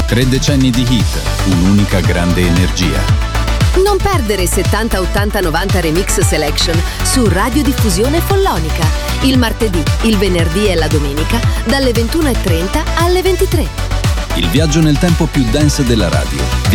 3 decenni di hit, un'unica grande energia. Non perdere 70, 80, 90 Remix Selection su Radiodiffusione Follonica. Il martedì, il venerdì e la domenica dalle 21:30 alle 23. Il viaggio nel tempo più dance della radio.